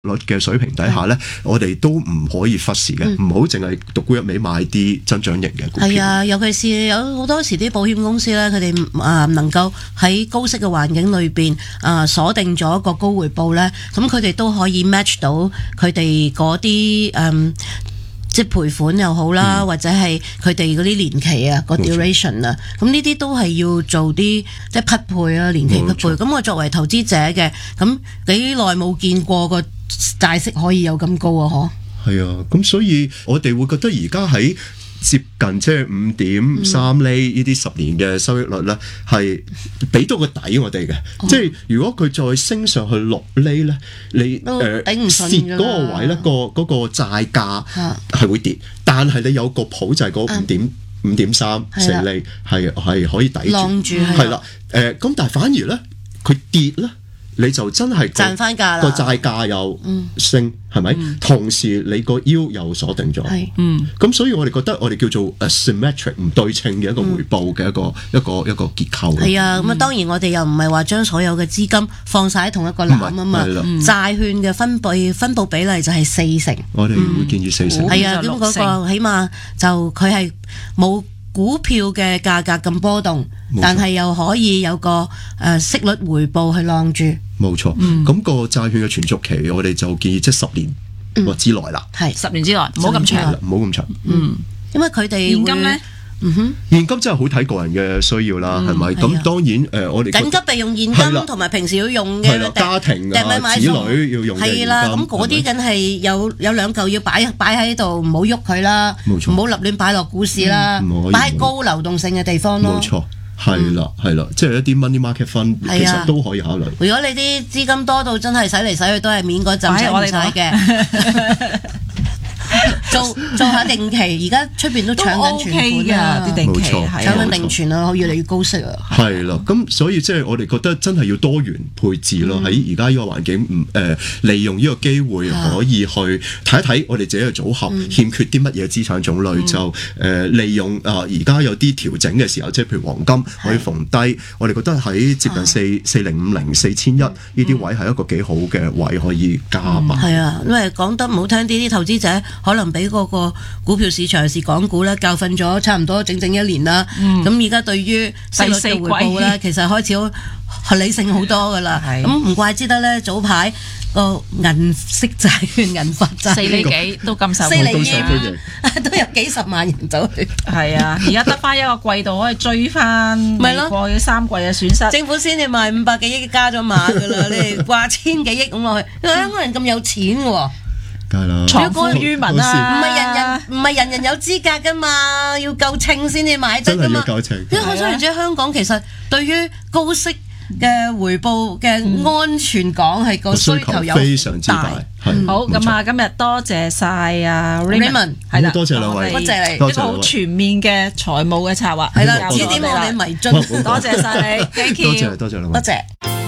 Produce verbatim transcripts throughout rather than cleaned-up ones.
率嘅水平底下咧，我哋都唔可以忽視嘅，唔好淨係獨沽一味買啲增長型嘅股票。 係啊，尤其是有好多時啲保險公司咧，佢哋啊能夠喺高息嘅環境裏邊啊鎖定咗一個高回報咧，咁佢哋都可以 match 到佢哋嗰啲嗯。即係賠款又好啦，嗯、或者係佢哋嗰啲年期啊，個 duration 啊，咁呢啲都係要做啲即係匹配啊，年期匹配。咁我作為投資者嘅，咁幾耐冇見過個債息可以有咁高啊？嗬。 係啊，咁所以我哋會覺得而家喺接近即係五點三厘呢啲十年嘅收益率咧，係俾到個底我哋嘅。哦、即係如果佢再升上去六厘咧，你誒蝕嗰個位咧，個嗰個債價係會跌，但係你有個譜就係嗰五點五點三四厘係係可以抵住， 晾住係啦。誒咁，但係反而咧佢跌咧。你就真係賺翻價啦， 個債價又升，係咪？同時你個腰又鎖定咗， 嗯， 咁所以我哋覺得我哋叫做 asymmetric 唔對稱嘅一個回報嘅一個一個一個結構。 係啊，咁啊當然我哋又唔係話將所有嘅資金放晒喺同一個籃啊嘛，債券嘅分佈分佈比例就係四成， 我哋會建議四成。 係啊，咁嗰個起碼就佢係冇股票嘅價格咁波動，但係又可以有個誒息率回報去晾住。 冇錯，咁個債券嘅存續期，我哋就建議即係十年或之內啦。 係十年之內，唔好咁長， 唔好咁長。 嗯，因為佢哋現金咧， 嗯哼， 現金真係好睇個人嘅需要啦，係咪？咁當然誒，我哋緊急備用現金同埋平時要用嘅家庭啊、子女要用嘅現金， 係啦，咁嗰啲梗係有有兩嚿要擺擺喺度，唔好喐佢啦，唔好立亂擺落股市啦，擺喺高流動性嘅地方咯。 冇錯。係啦，係啦，即係一啲 money market fund，其實都可以考慮。 如果你啲資金多到真係使嚟使去都係面嗰陣，使唔使嘅？做做下定期，而家出邊都搶緊存款啊！ 啲定期搶緊定存啊，越嚟越高息啊！ 係啦，咁所以即係我哋覺得真係要多元配置咯。喺而家呢個環境，唔誒利用呢個機會可以去睇一睇我哋自己嘅組合欠缺啲乜嘢資產種類，就誒利用啊而家有啲調整嘅時候，即係譬如黃金可以逢低，我哋覺得喺接近四四零五零四千一呢啲位係一個幾好嘅位可以加碼。 係啊，因為講得唔好聽啲，啲投資者可能俾嗰個股票市場是港股咧教訓咗差唔多整整一年啦，咁而家對於息率嘅回報咧，其實開始好理性好多噶啦，咁唔怪之得咧，早排個銀色債券銀發債四厘幾都咁受， 四厘幾都有幾十萬人走去， 係啊，而家得翻一個季度可以追翻，咪咯過去三季嘅損失， 政府先至賣五百幾億加咗碼噶啦，你哋掛千幾億咁落去，香港人咁有錢喎。 藏富於民啊！ 唔係人人唔係人人有資格噶嘛，要夠稱先至買得噶嘛。 真係要夠稱。 因為可想而知，香港其實對於高息嘅回報嘅安全港係個需求有非常之大。 好咁啊，今日多謝晒啊 Raymond，係啦， 多謝兩位， 多謝你， 一個好全面嘅財務嘅策劃， 係啦，指點我哋迷津。 多謝晒你 ，thank you， 多謝多謝兩位， 多謝。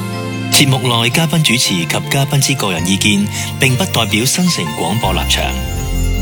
節目內嘉賓主持及嘉賓之個人意見，並不代表新城廣播立場。